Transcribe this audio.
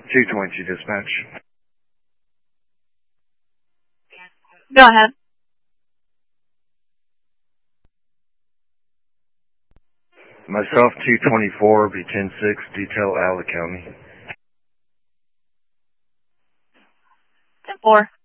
222 dispatch. Go ahead. Myself, 224, be 10-6, detail Alley County. 10-4.